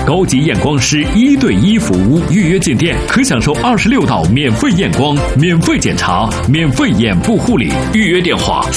高级验光师1对1服务，预约进店可享受26道免费验光、免费检查、免费眼部护理。预约电话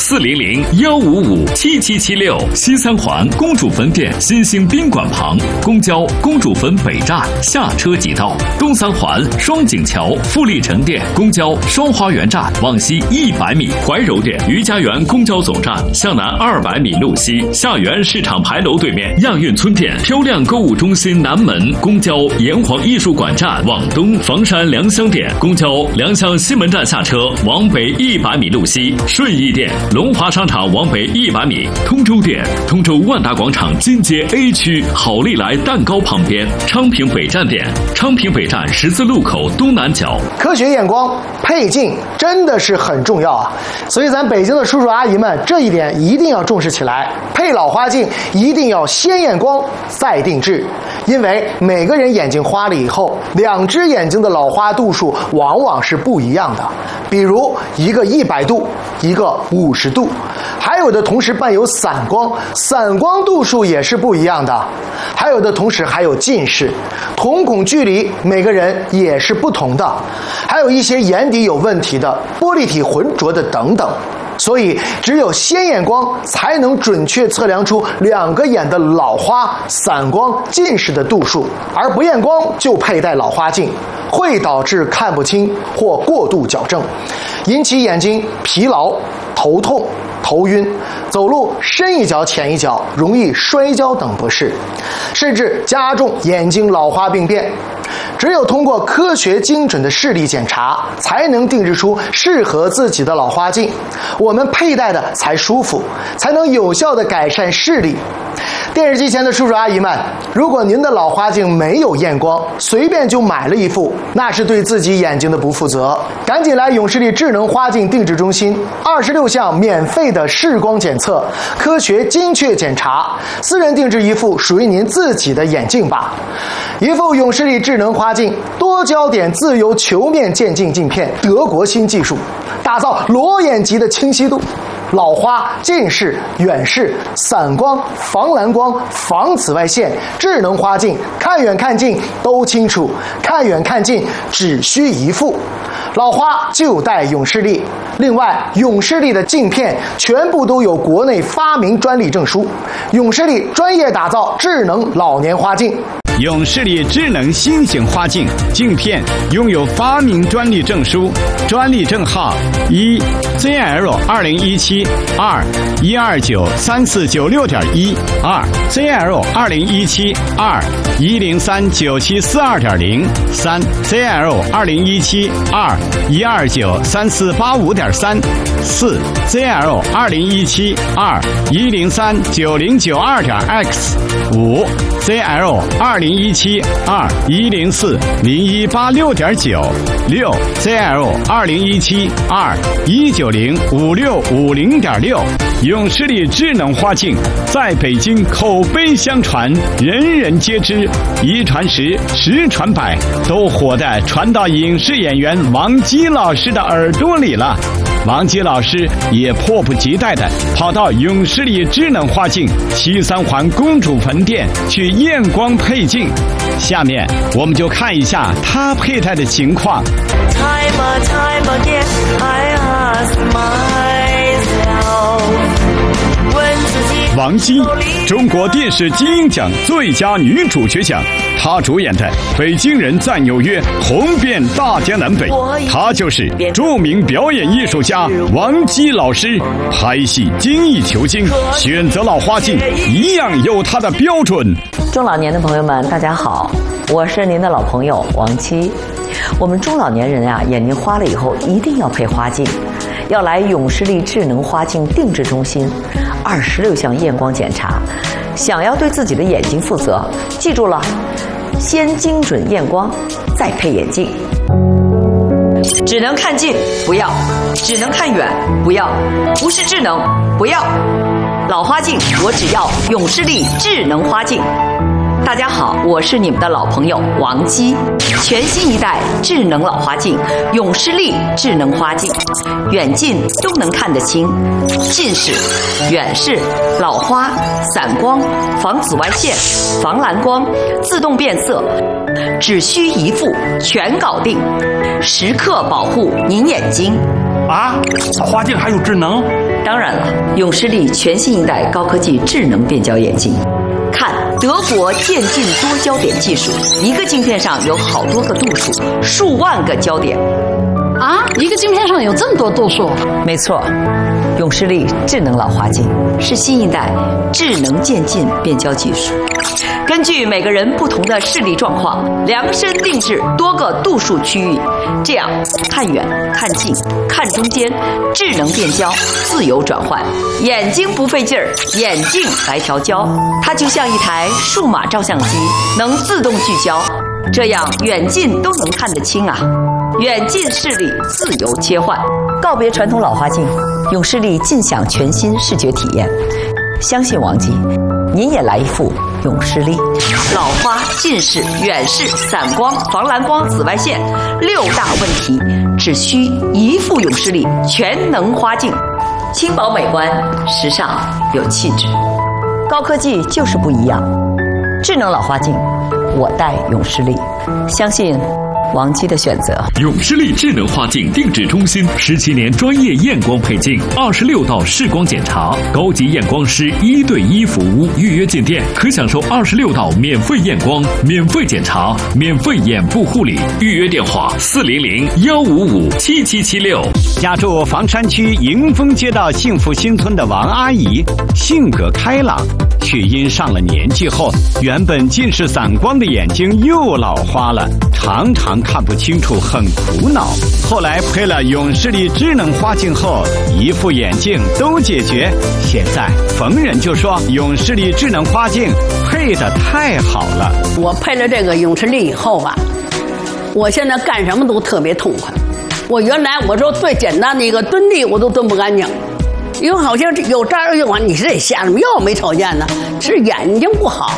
400-155-7776。西三环公主坟店新兴宾馆旁，公交公主坟北站下车即到。东三环双井桥富力城店公交双花园站往西100米。怀柔店余家园公交总站向南200米路西，下园市场牌楼对面亚运村店漂亮购物中心南门公交炎黄艺术馆站往东，房山良乡店公交良乡西门站下车往北100米路西，顺义店龙华商场往北100米，通州店通州万达广场金街 A 区好利来蛋糕旁边，昌平北站店昌平北站十字路口东南角。 科学验光配镜真的是很重要啊，所以咱北京的叔叔阿姨们这一点一定要重视起来。配老花镜一定要先验光再定制，因为每个人眼睛花了以后，2只眼睛的老花度数往往是不一样的，比如一个100度，一个50度，还有的同时伴有散光，散光度数也是不一样的，还有的同时还有近视，瞳孔距离每个人也是不同的，还有一些眼底有问题的、玻璃体浑浊的等等。所以只有先验光才能准确测量出2个眼的老花、散光、近视的度数，而不验光就佩戴老花镜会导致看不清或过度矫正，引起眼睛疲劳、头痛、头晕，走路深一脚浅一脚，容易摔跤等不适，甚至加重眼睛老花病变。只有通过科学精准的视力检查，才能定制出适合自己的老花镜，我们佩戴的才舒服，才能有效的改善视力。电视机前的叔叔阿姨们，如果您的老花镜没有验光，随便就买了一副，那是对自己眼睛的不负责。赶紧来永视力智能花镜定制中心，26项免费的视光检测，科学精确检查，私人定制一副属于您自己的眼镜吧。一副永视力智能花镜，多焦点自由球面渐进镜片，德国新技术，打造裸眼级的清晰度。老花、近视、远视、散光、防蓝光、防紫外线，智能花镜，看远看近都清楚，看远看近只需一副。老花就戴永视力。另外，永视力的镜片全部都有国内发明专利证书，永视力专业打造智能老年花镜。 永视力智能新型花镜镜片拥有发明专利证书，专利证号1ZL2017 2129349.1 2ZL2017 2103974.2 3ZL2017 2129485.3 4ZL2017 2103092.x 5ZL2017 2104018.6 6ZL2017 2190565.6。永视力智能花镜在北京口碑相传，人人皆知，一传十，十传百，都火的传到影视演员王姬老师的耳朵里了。王姬老师也迫不及待地跑到永视力智能花镜西三环公主坟店去验光配镜。下面我们就看一下他佩戴的情况。王姬，中国电视金鹰奖最佳女主角奖，她主演的《北京人在纽约》红遍大江南北。她就是著名表演艺术家王姬老师。拍戏精益求精，选择老花镜一样有她的标准。 中老年的朋友们，大家好，我是您的老朋友王姬。我们中老年人啊，眼睛花了以后一定要配花镜，要来永视力智能花镜定制中心，26项验光检查。想要对自己的眼睛负责，记住了，先精准验光，再配眼镜。只能看近不要，只能看远不要，不是智能不要。老花镜我只要永视力智能花镜。 大家好，我是你们的老朋友王姬。全新一代智能老花镜永视力智能花镜，远近都能看得清，近视、远视、老花、散光、防紫外线、防蓝光、自动变色，只需一副全搞定，时刻保护您眼睛。 啊，花镜还有智能？ 当然了，永视力全新一代高科技智能变焦眼镜。看德国渐进多焦点技术，一个镜片上有好多个度数，数万个焦点。 啊，一个镜片上有这么多度数？ 没错，永视力智能老花镜是新一代智能渐进变焦技术，根据每个人不同的视力状况，量身定制多个度数区域，这样看远、看近、看中间，智能变焦，自由转换，眼睛不费劲儿，眼镜来调焦，它就像一台数码照相机，能自动聚焦，这样远近都能看得清啊。远近视力自由切换，告别传统老花镜，永视力尽享全新视觉体验。相信王姬，您也来一副永视力。老花、近视、远视、散光、防蓝光、紫外线6大问题，只需一副永视力全能花镜，轻薄美观，时尚有气质。高科技就是不一样，智能老花镜，我戴永视力，相信王姬的选择。 永视力智能花镜定制中心17年专业验光配镜，26道视光检查，高级验光师1对1服务。预约进店可享受26道免费验光、免费检查、免费眼部护理。预约电话400-155-7776。 家住房山区迎丰街道幸福新村的王阿姨，性格开朗，却因上了年纪后，原本近视散光的眼睛又老花了，常常看不清楚，很苦恼。后来配了永视力智能花镜后，一副眼镜都解决。现在逢人就说永视力智能花镜配得太好了。 我配了这个永视力以后吧，我现在干什么都特别痛快。我原来我说最简单的一个蹲地我都蹲不干净，因为好像有这儿有完，你是得瞎什么又没瞅见呢？是眼睛不好。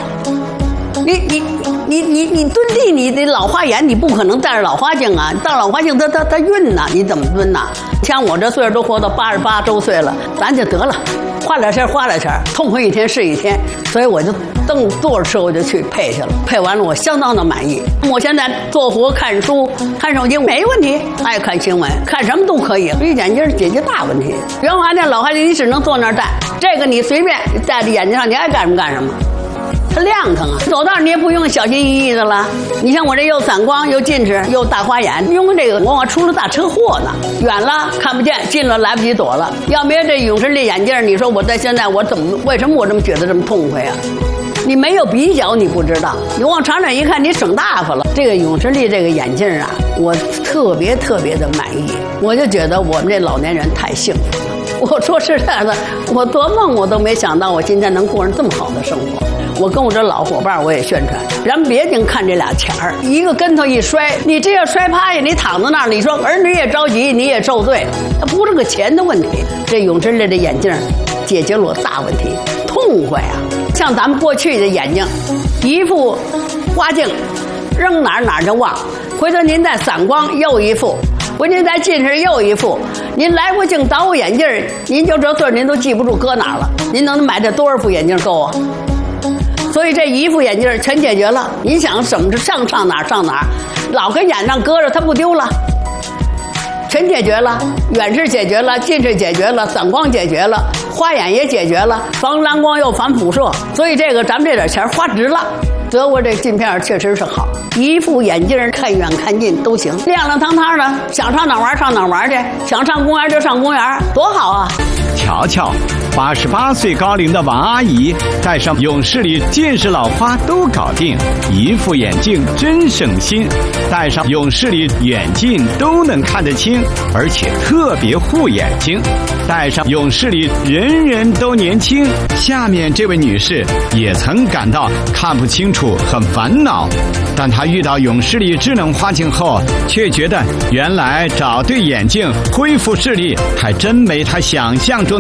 你蹲地，你得老花眼，你不可能戴着老花镜啊！戴老花镜它晕呐，你怎么蹲呐？像我这岁数都活到88周岁了，咱就得了，花点钱，痛快一天是一天。所以我就坐着车我就去配去了，配完了我相当的满意。我现在做活、看书、看手机没问题，爱看新闻，看什么都可以。所以眼镜解决大问题。原来那老花镜你只能坐那儿戴，这个你随便戴在眼睛上，你爱干什么干什么。它亮堂啊，走道你也不用小心翼翼的了。你像我这又散光又近视又大花眼，用这个我出了大车祸呢，远了看不见，近了来不及躲了。要没有这永视力眼镜，你说我在现在我为什么我这么觉得这么痛快啊？你没有比较你不知道，你往长远一看你省大发了。这个永视力这个眼镜啊，我特别的满意，我就觉得我们这老年人太幸福了。我说实在的，我做梦我都没想到我今天能过上这么好的生活。我跟我这老伙伴我也宣传，咱别净看这俩钱儿，一个跟头一摔，你这要摔趴下，你躺在那儿，你说儿女也着急，你也受罪，它不是个钱的问题。这永视力的眼镜解决了我大问题，痛快啊！像咱们过去的眼睛，一副花镜扔哪儿就忘，回头您再散光又一副，回您再近视又一副，您来回镜倒眼镜，您就这岁您都记不住搁哪儿了，您能买这多少副眼镜够啊？所以这一副眼镜全解决了，你想怎么上哪儿，老跟眼上搁着它不丢了，全解决了，远视解决了，近视解决了，散光解决了，花眼也解决了，防蓝光又防辐射，所以这个咱们这点钱花值了。德国这镜片确实是好，一副眼镜看远看近都行，亮亮堂堂的，想上哪玩上哪玩去，想上公园就上公园，多好啊！ 瞧瞧，88岁高龄的王阿姨戴上永视力近视老花都搞定，一副眼镜真省心。戴上永视力远近都能看得清，而且特别护眼睛。戴上永视力人人都年轻。下面这位女士也曾感到看不清楚很烦恼，但她遇到永视力智能花镜后，却觉得原来找对眼镜恢复视力还真没她想象中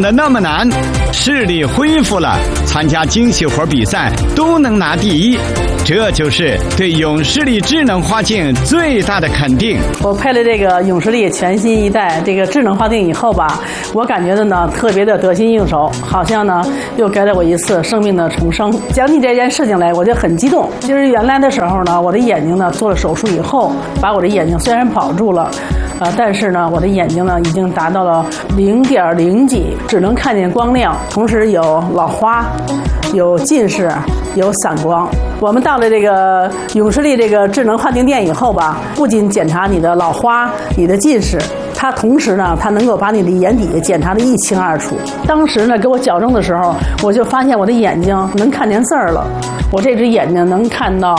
用的那么难，视力恢复了，参加精细活比赛都能拿第一，这就是对永视力智能花镜最大的肯定。 我配了这个永视力全新一代这个智能花镜以后吧，我感觉的呢特别的得心应手，好像呢又给了我一次生命的重生。讲起这件事情来，我就很激动。就是原来的时候呢，我的眼睛呢做了手术以后，把我的眼睛虽然保住了。但是呢，我的眼睛呢已经达到了0.0几，只能看见光亮，同时有老花，有近视，有散光。我们到了这个永视力这个智能花镜店以后吧，不仅检查你的老花、你的近视，它同时呢，它能够把你的眼底检查得一清二楚。当时呢，给我矫正的时候，我就发现我的眼睛能看见字儿了，我这只眼睛能看到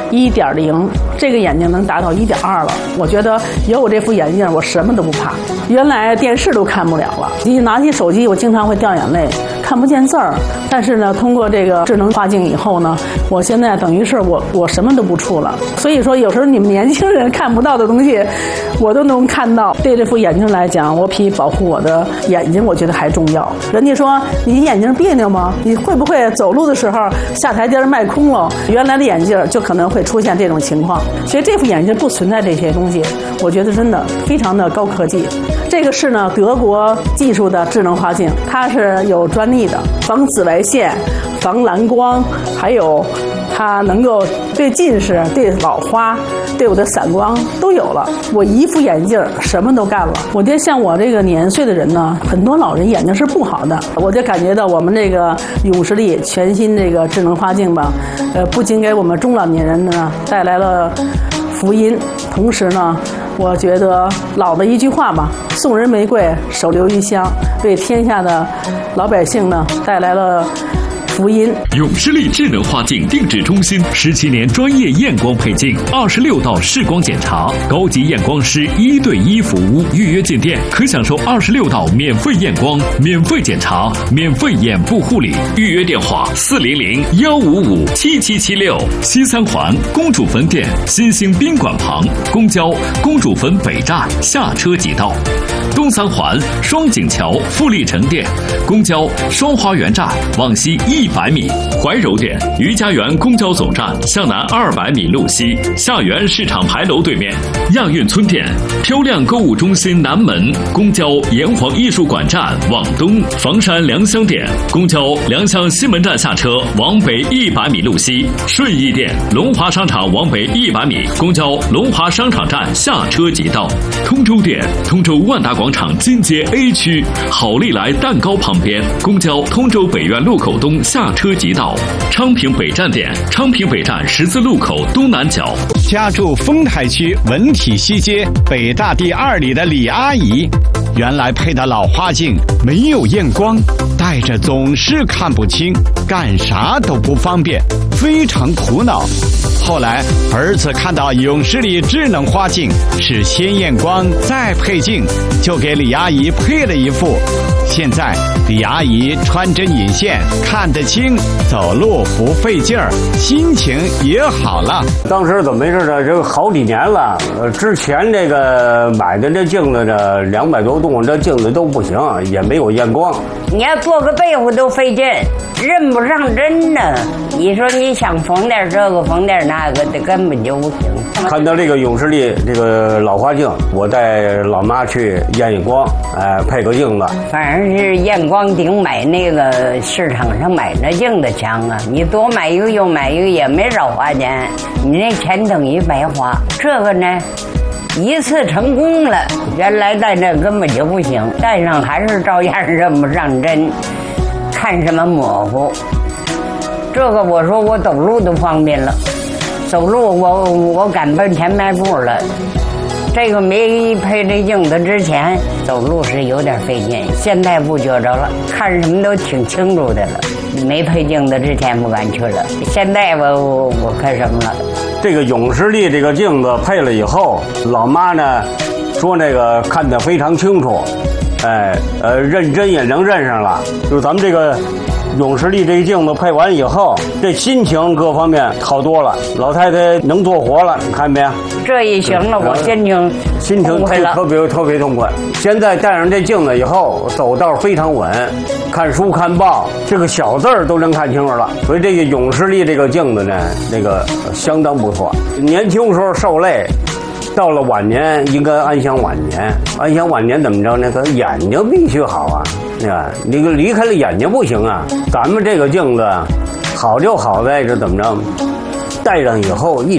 1.0，这个眼睛能达到1.2了。我觉得有我这副眼镜，我什么都不怕。原来电视都看不了了，一拿起手机，我经常会掉眼泪，看不见字儿。但是呢，通过这个智能花镜以后呢，我现在等于是我什么都不触了。所以说，有时候你们年轻人看不到的东西，我都能看到。对这副眼镜来讲，我比保护我的眼睛，我觉得还重要。人家说你眼睛别扭吗？你会不会走路的时候下台阶迈空了？原来的眼镜就可能会出现这种情况。所以这副眼镜不存在这些东西，我觉得真的非常的高科技。这个是呢德国技术的智能花镜，它是有专利的，防紫外线、防蓝光，还有它能够对近视、对老花、对我的散光都有了。我一副眼镜什么都干了。我觉得像我这个年岁的人呢，很多老人眼睛是不好的，我就感觉到我们这个永视力全新这个智能花镜吧，不仅给我们中老年人呢带来了福音，同时呢，我觉得老的一句话吧，送人玫瑰，手留余香，为天下的老百姓呢带来了福音。 永视力智能花镜定制中心17年专业验光配镜，26道视光检查，高级验光师1对1服务。预约进店可享受26道免费验光、免费检查、免费眼部护理。预约电话400-155-7776。西三环公主坟店新兴宾馆旁，公交公主坟北站下车即到。东三环双井桥富力城店，公交双花园站往西100米。怀柔店余家园公交总站向南200米路西，下园市场牌楼对面。亚运村店漂亮购物中心南门，公交炎黄艺术馆站往东。房山良乡店公交良乡西门站下车往北100米路西。顺义店龙华商场往北100米，公交龙华商场站下车即到。通州店通州万达广场金街 A 区好利来蛋糕旁边，公交通州北苑路口东下车即到。昌平北站店昌平北站十字路口东南角。 家住丰台区文体西街北大第2里的李阿姨，原来配的老花镜没有验光，戴着总是看不清，干啥都不方便，非常苦恼。后来儿子看到永视力智能花镜是先验光再配镜，就给李阿姨配了一副。现在李阿姨穿针引线看得清，走路不费劲儿，心情也好了。 当时怎么回事呢？这个好几年了，之前这个买的这镜子呢，200多度，这镜子都不行，也没有验光。 你要做个被子都费劲，认不上针呢。你说你想缝点这个缝点那个的，根本就不行。 看到这个永视力这个老花镜，我带老妈去验验光，配个镜子。 反正是验光顶买那个市场上买那镜子强啊！你多买一个又买一个也没少花钱，你那钱等于白花。这个呢，一次成功了，原来戴那根本就不行，戴上还是照样认不上针，看什么模糊。这个我说我走路都方便了，走路我敢奔前迈步了。这个没配这镜子之前走路是有点费劲，现在不觉着了，看什么都挺清楚的了。没配镜子之前不敢去了，现在我看什么了。 这个永视力这个镜子配了以后，老妈呢说那个看得非常清楚，认真也能认上了。就是咱们这个永视力这个镜子配完以后，这心情各方面好多了。老太太能做活了，你看没有？ 这一行了，我心情特别痛快。现在戴上这镜子以后，走道非常稳，看书看报，这个小字儿都能看清楚了。所以这个永视力这个镜子呢，那个相当不错。年轻时候受累，到了晚年应该安享晚年。安享晚年怎么着呢？他眼睛必须好啊，你离开了眼睛不行啊。咱们这个镜子好就好在这怎么着，戴上以后